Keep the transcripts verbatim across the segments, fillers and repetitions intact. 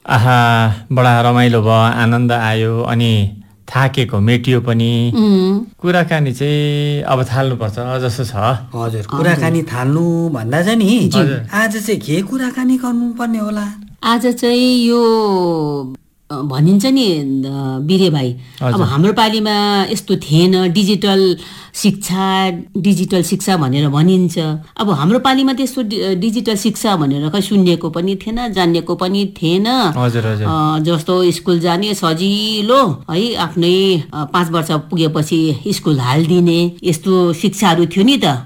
आहा बडा रमाइलो भयो, आनन्द आयो अनि थाकेको मेटियो पनि। कुराकानी चाहिँ अब थाल्नुपर्छ जस्तो छ। हजुर, कुराकानी थाल्नु भन्दा चाहिँ नि आज चाहिँ के कुराकानी गर्नुपर्ने होला? आज चाहिँ यो भनिन्छ नि बिरे भाइ, अब हाम्रो पालिमा यस्तो थिएन डिजिटल शिक्षा डिजिटल शिक्षा भनेर भनिन्छ। अब हाम्रो पालिमा त्यस्तो डिजिटल शिक्षा भनेर खै सुन्नेको पनि थिएन, जान्नेको पनि थिएन। जस्तो स्कुल जाने सजिलो है, आफ्नै पाँच वर्ष पुगेपछि स्कुल हालिदिने यस्तो शिक्षाहरू थियो नि त,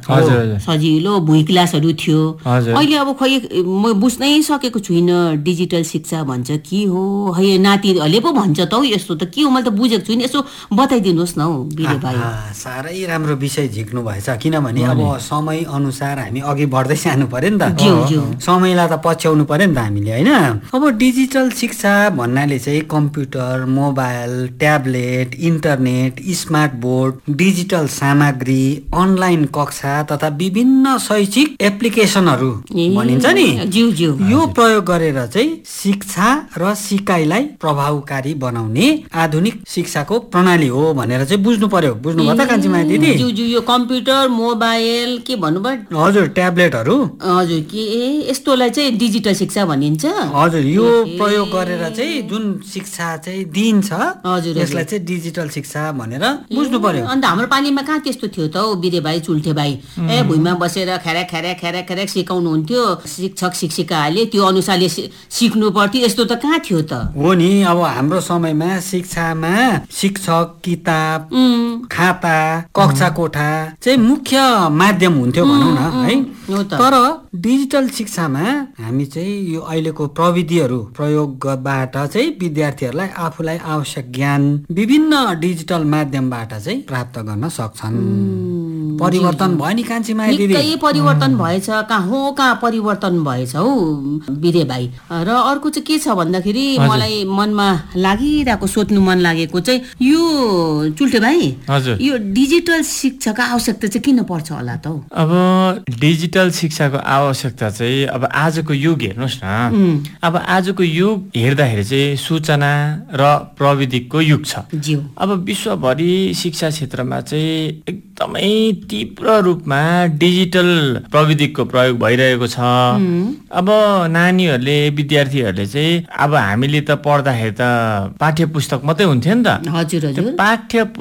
सजिलो भुइँ क्लासहरू थियो। अहिले अब खै म बुझ्नै सकेको छुइनँ डिजिटल शिक्षा भन्छ के हो, है नातिहरूले पो भन्छ त हौ यस्तो त के हो, मैले त बुझेको छुइनँ, यसो बताइदिनुहोस् न हौ बिरे भाइ। साह्रै राम्रो विषय झिक्नु भएछ, किनभने अब समय अनुसार हामी अघि बढ्दै जानु पर्यो नि त, समयलाई त पछ्याउनु पर्यो नि त हामीले, होइन? अब डिजिटल शिक्षा भन्नाले चाहिँ computer, mobile, tablet, internet, smart board, digital सामग्री, अनलाइन कक्षा तथा विभिन्न शैक्षिक एप्लिकेसनहरू भनिन्छ नि, यो प्रयोग गरेर चाहिँ शिक्षा र सिकाइलाई प्रभावकारी बनाउने आधुनिक शिक्षाको प्रणाली हो भनेर चाहिँ बुझ्नु पर्यो। बुझ्नु भयो त कान्छी माया दिदी? यो कम्प्युटर, मोबाइल, के भन्नुभयो? हजुर, ट्याब्लेटहरू। हजुर, के यस्तोलाई चाहिँ डिजिटल शिक्षा भनिन्छ? हजुर, यो प्रयोग गरेर चाहिँ जुन शिक्षा चाहिँ दिइन्छ हजुर यसलाई चाहिँ डिजिटल शिक्षा भनेर बुझ्नु पर्यो। अन्त हाम्रो पालिमा कहाँ त्यस्तो थियो त हौ बिरे भाइ, चुल्ठे भाइ? ए भुइँमा बसेर ख्यारा ख्यारा ख्यारा ख्यारा सिकाउनु हुन्थ्यो, शिक्षक शिक्षिकाहरूले त्यो अनुसारले सिक्नु पर्थ्यो, यस्तो त कहाँ थियो त? हो नि, अब हाम्रो समयमा शिक्षामा शिक्षक, किताब, खाता, कक्षा कोठा चाहिँ मुख्य माध्यम हुन्थ्यो भनौँ न, है? तर डिजिटल शिक्षामा हामी चाहिँ यो अहिलेको प्रविधिहरू प्रयोगबाट चाहिँ विद्यार्थीहरूलाई आफूलाई आवश्यक ज्ञान विभिन्न डिजिटल माध्यमबाट चाहिँ प्राप्त गर्न सक्छन्। परिवर्तन भयो नि कान्छी माया दिदी? निकै परिवर्तन भएछ, कहाँ हो कहाँ परिवर्तन भएछ हौ बिरे भाइ। र अर्को चाहिँ के छ भन्दाखेरि मलाई मनमा लागिरहेको, सोध्नु मन लागेको चाहिँ यो चुल्ठे भाइ, यो डिजिटल शिक्षाको आवश्यकता चाहिँ किन पर्छ होला त हौ? अब डिजिटल शिक्षाको आवश्यकता चाहिँ अब आजको युग हेर्नुहोस् न, अब आजको युग हेर्दाखेरि चाहिँ सूचना र प्रविधिको युग छ। अब विश्वभरि शिक्षा क्षेत्रमा चाहिँ एकदमै तीव्र रूपमा डिजिटल प्रविधिको प्रयोग भइरहेको छ। अब नानीहरूले विद्यार्थीहरूले चाहिँ अब हामीले त पढ्दाखेरि त पाठ्य पुस्तक मात्रै हुन्थ्यो नि त, हजुर हजुर, पाठ्य